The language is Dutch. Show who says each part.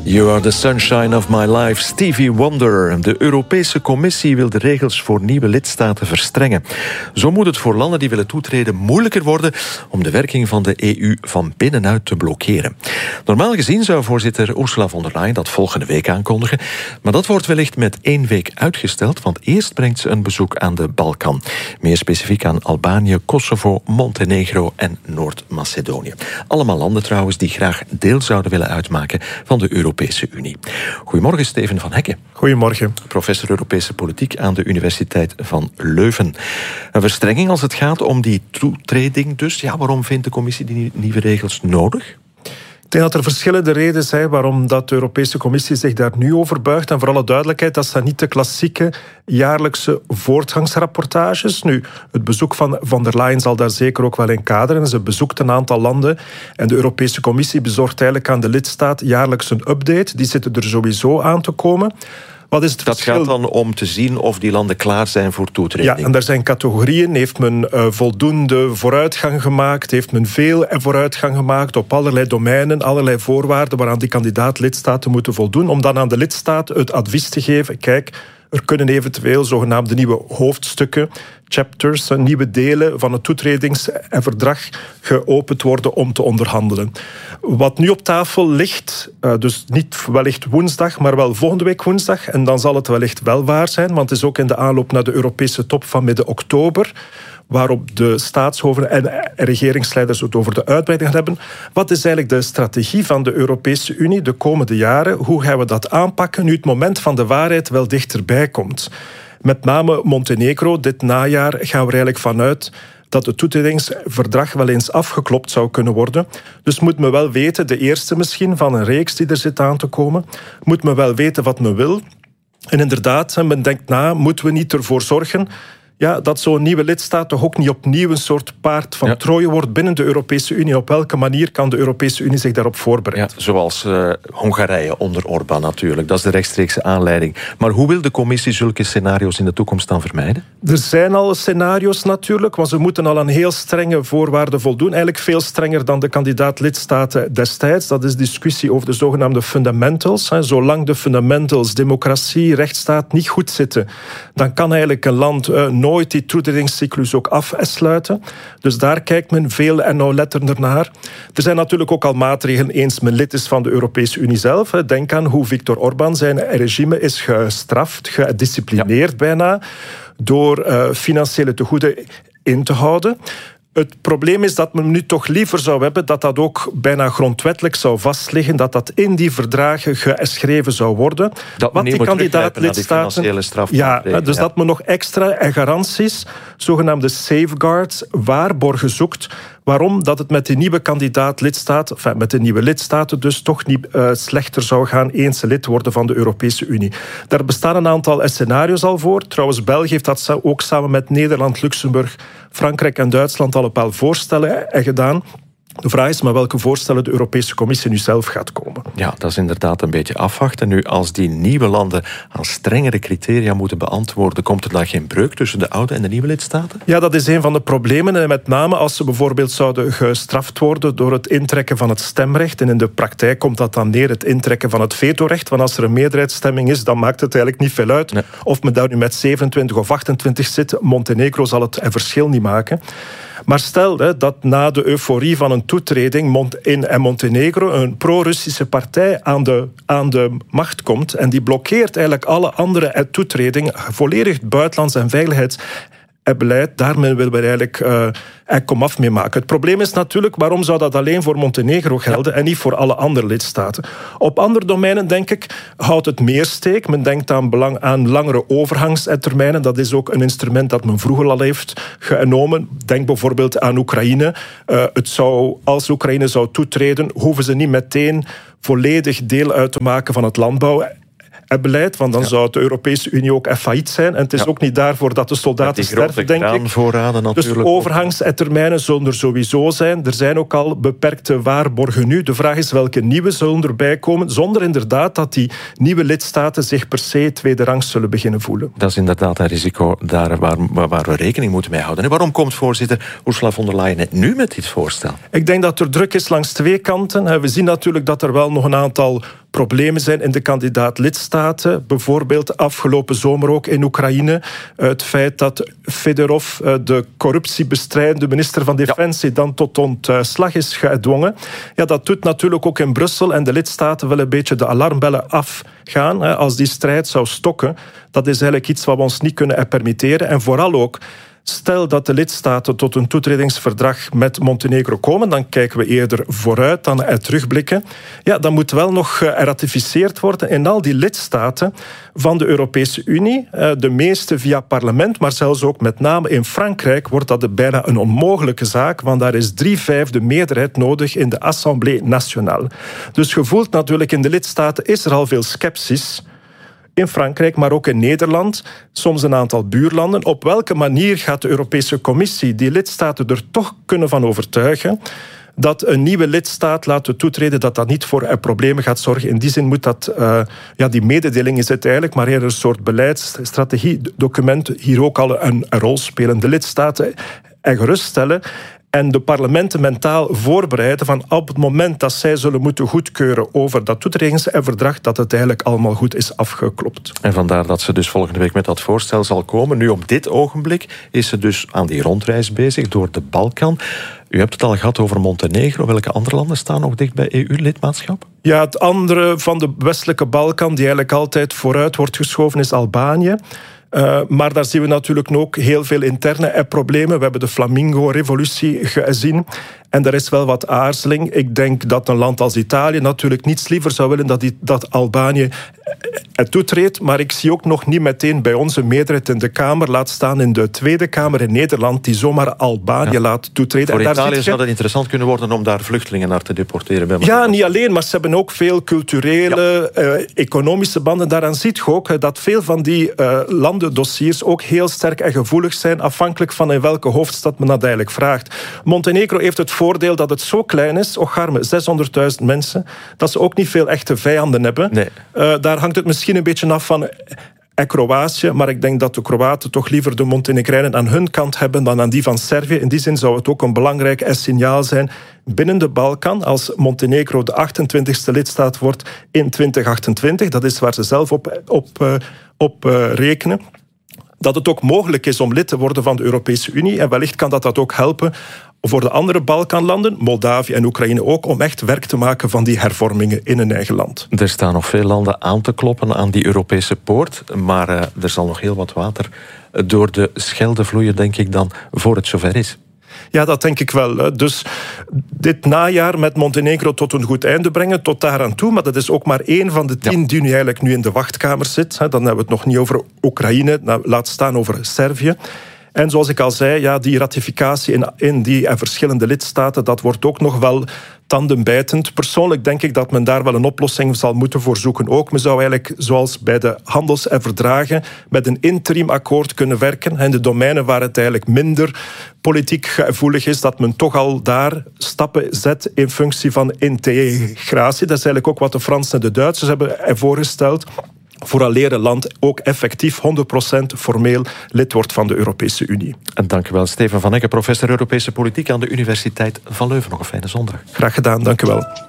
Speaker 1: You are the sunshine of my life, Stevie Wonder. De Europese Commissie wil de regels voor nieuwe lidstaten verstrengen. Zo moet het voor landen die willen toetreden moeilijker worden om de werking van de EU van binnenuit te blokkeren. Normaal gezien zou voorzitter Ursula von der Leyen dat volgende week aankondigen. Maar dat wordt wellicht met 1 week uitgesteld, want eerst brengt ze een bezoek aan de Balkan. Meer specifiek aan Albanië, Kosovo, Montenegro en Noord-Macedonië. Allemaal landen trouwens die graag deel zouden willen uitmaken van de Europese Unie. Goedemorgen, Steven van Hekken.
Speaker 2: Goedemorgen.
Speaker 1: Professor Europese Politiek aan de Universiteit van Leuven. Een verstrenging als het gaat om die toetreding dus. Ja, waarom vindt de Commissie die nieuwe regels nodig?
Speaker 2: Ik denk dat er verschillende redenen zijn waarom dat de Europese Commissie zich daar nu over buigt. En voor alle duidelijkheid, dat zijn niet de klassieke jaarlijkse voortgangsrapportages. Nu, het bezoek van von der Leyen zal daar zeker ook wel in kaderen. Ze bezoekt een aantal landen en de Europese Commissie bezorgt eigenlijk aan de lidstaat jaarlijks een update. Die zitten er sowieso aan te komen. Wat is het verschil?
Speaker 1: Dat gaat dan om te zien of die landen klaar zijn voor toetreding.
Speaker 2: Ja, en daar zijn categorieën. Heeft men voldoende vooruitgang gemaakt? Heeft men veel vooruitgang gemaakt op allerlei domeinen, allerlei voorwaarden waaraan die kandidaat-lidstaten moeten voldoen, om dan aan de lidstaat het advies te geven: kijk, er kunnen eventueel zogenaamde nieuwe hoofdstukken, chapters, nieuwe delen van het toetredingsverdrag geopend worden om te onderhandelen. Wat nu op tafel ligt, dus niet wellicht woensdag, maar wel volgende week woensdag, en dan zal het wellicht wel waar zijn, want het is ook in de aanloop naar de Europese top van midden oktober, waarop de staatshoofden en regeringsleiders het over de uitbreiding gaan hebben. Wat is eigenlijk de strategie van de Europese Unie de komende jaren? Hoe gaan we dat aanpakken nu het moment van de waarheid wel dichterbij komt? Met name Montenegro, dit najaar gaan we er eigenlijk vanuit dat het toetredingsverdrag wel eens afgeklopt zou kunnen worden. Dus moet men wel weten, de eerste misschien van een reeks die er zit aan te komen, moet men wel weten wat men wil. En inderdaad, men denkt na, moeten we niet ervoor zorgen dat zo'n nieuwe lidstaat toch ook niet opnieuw een soort paard van Troje wordt binnen de Europese Unie. Op welke manier kan de Europese Unie zich daarop voorbereiden?
Speaker 1: Ja, zoals Hongarije onder Orbán natuurlijk. Dat is de rechtstreekse aanleiding. Maar hoe wil de Commissie zulke scenario's in de toekomst dan vermijden?
Speaker 2: Er zijn al scenario's natuurlijk, want ze moeten al aan heel strenge voorwaarden voldoen. Eigenlijk veel strenger dan de kandidaat-lidstaten destijds. Dat is discussie over de zogenaamde fundamentals. Zolang de fundamentals, democratie, rechtsstaat niet goed zitten, dan kan eigenlijk een land nooit die toetredingscyclus ook afsluiten. Dus daar kijkt men veel en nauwlettender naar. Er zijn natuurlijk ook al maatregelen eens men lid is van de Europese Unie zelf. Denk aan hoe Viktor Orbán zijn regime is gestraft, gedisciplineerd bijna, door financiële tegoeden in te houden. Het probleem is dat men nu toch liever zou hebben dat dat ook bijna grondwettelijk zou vastliggen, dat dat in die verdragen geschreven zou worden.
Speaker 1: Dat wat die kandidaat-lidstaten,
Speaker 2: dat men nog extra garanties, zogenaamde safeguards, waarborgen zoekt. Waarom? Dat het met de nieuwe kandidaat-lidstaat, met de nieuwe lidstaten dus toch niet slechter zou gaan eens ze lid worden van de Europese Unie. Daar bestaan een aantal scenario's al voor. Trouwens, België heeft dat ook samen met Nederland, Luxemburg, Frankrijk en Duitsland al een paar voorstellen gedaan. De vraag is maar welke voorstellen de Europese Commissie nu zelf gaat komen.
Speaker 1: Ja, dat is inderdaad een beetje afwachten. Nu, als die nieuwe landen aan strengere criteria moeten beantwoorden, komt er dan geen breuk tussen de oude en de nieuwe lidstaten?
Speaker 2: Ja, dat is een van de problemen. En met name als ze bijvoorbeeld zouden gestraft worden door het intrekken van het stemrecht. En in de praktijk komt dat dan neer, het intrekken van het vetorecht. Want als er een meerderheidsstemming is, dan maakt het eigenlijk niet veel uit. Nee. Of men daar nu met 27 of 28 zit. Montenegro zal het verschil niet maken. Maar stel dat na de euforie van een toetreding in Montenegro een pro-Russische partij aan de macht komt en die blokkeert eigenlijk alle andere toetredingen, volledig buitenlands en veiligheidsbeleid. Daarmee willen we eigenlijk komaf mee maken. Het probleem is natuurlijk, waarom zou dat alleen voor Montenegro gelden en niet voor alle andere lidstaten? Op andere domeinen, denk ik, houdt het meer steek. Men denkt aan langere overgangstermijnen. Dat is ook een instrument dat men vroeger al heeft genomen. Denk bijvoorbeeld aan Oekraïne. Als Oekraïne zou toetreden, hoeven ze niet meteen volledig deel uit te maken van het landbouwbeleid, want dan zou de Europese Unie ook failliet zijn. En het is ook niet daarvoor dat de soldaten sterven, denk ik. Dus overgangstermijnen zullen er sowieso zijn. Er zijn ook al beperkte waarborgen nu. De vraag is welke nieuwe zullen erbij komen, zonder inderdaad dat die nieuwe lidstaten zich per se tweederangs zullen beginnen voelen.
Speaker 1: Dat is inderdaad een risico daar waar we rekening moeten mee houden. En waarom komt voorzitter Ursula von der Leyen net nu met dit voorstel?
Speaker 2: Ik denk dat er druk is langs twee kanten. We zien natuurlijk dat er wel nog een aantal problemen zijn in de kandidaat-lidstaten. Bijvoorbeeld afgelopen zomer ook in Oekraïne. Het feit dat Fedorov, de corruptiebestrijdende minister van Defensie, dan tot ontslag is gedwongen. Ja, dat doet natuurlijk ook in Brussel en de lidstaten willen een beetje de alarmbellen afgaan. Als die strijd zou stokken, dat is eigenlijk iets wat we ons niet kunnen permitteren. En vooral ook, stel dat de lidstaten tot een toetredingsverdrag met Montenegro komen, dan kijken we eerder vooruit dan terugblikken. Ja, dan moet wel nog geratificeerd worden in al die lidstaten van de Europese Unie. De meeste via parlement, maar zelfs ook met name in Frankrijk wordt dat bijna een onmogelijke zaak, want daar is 3/5 meerderheid nodig in de Assemblée Nationale. Dus je voelt natuurlijk in de lidstaten is er al veel sceptisch. In Frankrijk, maar ook in Nederland, soms een aantal buurlanden. Op welke manier gaat de Europese Commissie die lidstaten er toch kunnen van overtuigen dat een nieuwe lidstaat laten toetreden, dat niet voor problemen gaat zorgen? In die zin moet dat, die mededeling is het eigenlijk, maar eerder een soort beleidsstrategiedocument hier ook al een rol spelen. De lidstaten geruststellen en de parlementen mentaal voorbereiden van op het moment dat zij zullen moeten goedkeuren over dat toetredingsverdrag, dat het eigenlijk allemaal goed is afgeklopt.
Speaker 1: En vandaar dat ze dus volgende week met dat voorstel zal komen. Nu, op dit ogenblik is ze dus aan die rondreis bezig door de Balkan. U hebt het al gehad over Montenegro. Welke andere landen staan nog dicht bij EU-lidmaatschap?
Speaker 2: Ja, het andere van de westelijke Balkan, die eigenlijk altijd vooruit wordt geschoven, is Albanië. Maar daar zien we natuurlijk ook heel veel interne problemen. We hebben de Flamingo-revolutie gezien. En er is wel wat aarzeling. Ik denk dat een land als Italië natuurlijk niets liever zou willen dat Albanië toetreedt. Maar ik zie ook nog niet meteen bij onze meerderheid in de Kamer, laat staan in de Tweede Kamer in Nederland, die zomaar Albanië laat toetreden.
Speaker 1: Voor Italië zou het interessant kunnen worden om daar vluchtelingen naar te deporteren.
Speaker 2: Ja, niet alleen, maar ze hebben ook veel culturele, economische banden. Daaraan ziet je ook dat veel van die landendossiers ook heel sterk en gevoelig zijn, afhankelijk van in welke hoofdstad men dat eigenlijk vraagt. Montenegro heeft het voordeel dat het zo klein is, arme 600.000 mensen, dat ze ook niet veel echte vijanden hebben.
Speaker 1: Nee.
Speaker 2: Daar hangt het misschien een beetje af van Kroatië, maar ik denk dat de Kroaten toch liever de Montenegrijnen aan hun kant hebben dan aan die van Servië. In die zin zou het ook een belangrijk signaal zijn binnen de Balkan, als Montenegro de 28e lidstaat wordt in 2028, dat is waar ze zelf op rekenen, dat het ook mogelijk is om lid te worden van de Europese Unie. En wellicht kan dat ook helpen voor de andere Balkanlanden, Moldavië en Oekraïne ook, om echt werk te maken van die hervormingen in hun eigen land.
Speaker 1: Er staan nog veel landen aan te kloppen aan die Europese poort, maar er zal nog heel wat water door de Schelde vloeien, denk ik dan, voor het zover is.
Speaker 2: Ja, dat denk ik wel. Dus dit najaar met Montenegro tot een goed einde brengen, tot daar aan toe. Maar dat is ook maar één van de 10 die nu eigenlijk nu in de wachtkamer zit. Dan hebben we het nog niet over Oekraïne, laat staan over Servië. En zoals ik al zei, ja, die ratificatie in die verschillende lidstaten, dat wordt ook nog wel tandembijtend. Persoonlijk denk ik dat men daar wel een oplossing zal moeten voor zoeken. Ook, men zou eigenlijk, zoals bij de handels- en verdragen, met een interim akkoord kunnen werken. En de domeinen waar het eigenlijk minder politiek gevoelig is, dat men toch al daar stappen zet in functie van integratie. Dat is eigenlijk ook wat de Fransen en de Duitsers hebben voorgesteld. Vooraleer een land ook effectief 100% formeel lid wordt van de Europese Unie.
Speaker 1: En dank u wel, Steven van Ecke, professor Europese Politiek aan de Universiteit van Leuven. Nog een fijne zondag.
Speaker 2: Graag gedaan, dank u wel.